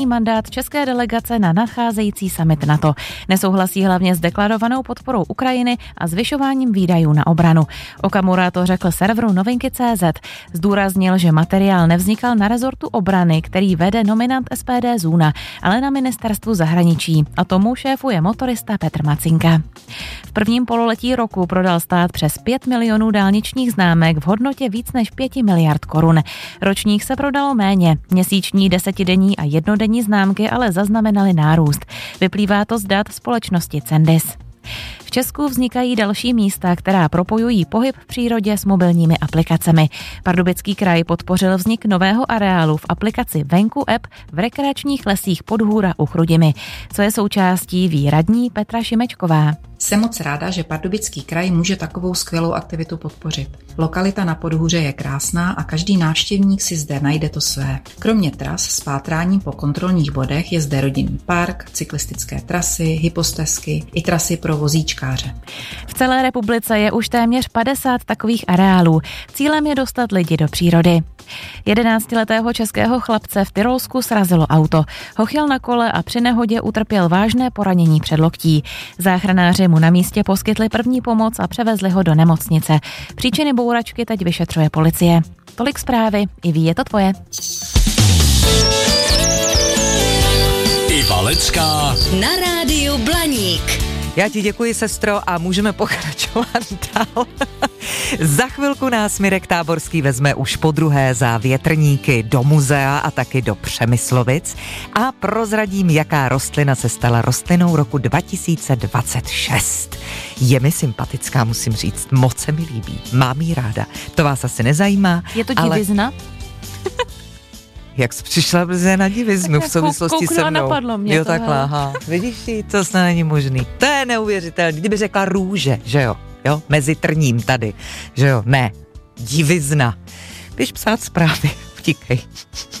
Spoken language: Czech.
mandát české delegace na nadcházející summit NATO. Nesouhlasí hlavně s deklarovanou podporou Ukrajiny a zvyšováním výdajů na obranu. Okamura to řekl serveru Novinky.cz. Zdůraznil, že materiál nevznikal na rezortu obrany, který vede nominant SPD Zuna, ale na ministerstvu zahraničí. A tomu šéfuje motorista Petr Macinka. V prvním pololetí roku prodal stát přes 5 milionů dálničních známek v hodnotě víc než 5 miliard korun. Ročních se prodalo méně. Měsíční, desetidenní a jednodenní známky ale zaznamenaly nárůst. Vyplývá to z dat společnosti Cendis. V Česku vznikají další místa, která propojují pohyb v přírodě s mobilními aplikacemi. Pardubický kraj podpořil vznik nového areálu v aplikaci Venku App v rekreačních lesích Podhůra u Chrudimi, co je součástí, ví radní Petra Šimečková. Jsem moc ráda, že Pardubický kraj může takovou skvělou aktivitu podpořit. Lokalita na Podhůře je krásná a každý návštěvník si zde najde to své. Kromě tras s pátráním po kontrolních bodech je zde rodinný park, cyklistické trasy, hypostezky i trasy pro vozíčkáře. V celé republice je už téměř 50 takových areálů. Cílem je dostat lidi do přírody. 11letého českého chlapce v Tyrolsku srazilo auto. Hochil na kole a při nehodě utrpěl vážné poranění předloktí. Záchranáři mu na místě poskytli první pomoc a převezli ho do nemocnice. Příčiny bouračky teď vyšetřuje policie. Tolik zprávy, i ví, je to tvoje. Iva Lecká na rádiu Blaník. Já ti děkuji, sestro, a můžeme pokračovat dál. Za chvilku nás Mirek Táborský vezme už podruhé za větrníky do muzea a taky do Přemyslovic a prozradím, jaká rostlina se stala rostlinou roku 2026. Je mi sympatická, musím říct, moc se mi líbí, mám jí ráda. To vás asi nezajímá. Je to divizna? Jak jsi přišla brzy na diviznu v souvislosti se mnou. Napadlo mě jo, takhle, aha. Vidíš, to snad není možný. To je neuvěřitelné. Kdyby řekla růže, že jo? Jo, mezi trním tady, že jo? Ne, divizna. Běž psát zprávy, utíkej.